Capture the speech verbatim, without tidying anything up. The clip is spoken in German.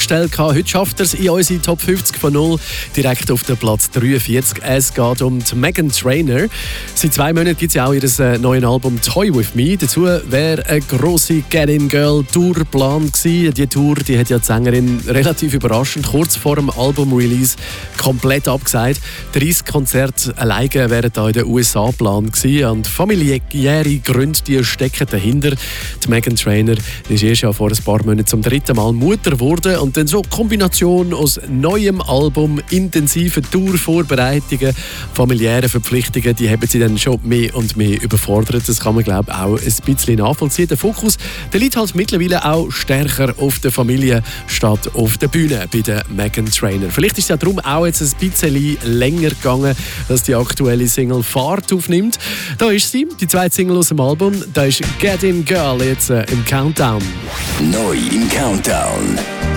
vorgestellt. Heute schafft er es in unsere Top fünfzig von null, direkt auf den Platz dreiundvierzig. Es geht um die Meghan Trainor. Seit zwei Monaten gibt es ja auch ihr neues Album «Toy With Me». Dazu wäre eine grosse Get In Girl Tour geplant gewesen. Die Tour die hat ja die Sängerin relativ überraschend kurz vor dem Album-Release komplett abgesagt. dreißig Konzerte alleine wären da in den U S A geplant gewesen. Und familiäre Gründe die stecken dahinter. Die Meghan Trainor ist erst ja vor ein paar Monaten zum dritten Mal Mutter geworden. Und dann so eine Kombination aus neuem Album, intensiven Tourvorbereitungen, familiären Verpflichtungen, die haben sie dann schon mehr und mehr überfordert. Das kann man, glaube ich, auch ein bisschen nachvollziehen. Der Fokus der liegt halt mittlerweile auch stärker auf der Familie statt auf der Bühne bei der Meghan Trainor. Vielleicht ist es ja darum auch jetzt ein bisschen länger gegangen, dass die aktuelle Single Fahrt aufnimmt. Da ist sie, die zweite Single aus dem Album. Da ist Get In Girl jetzt äh, im Countdown. Neu im Countdown.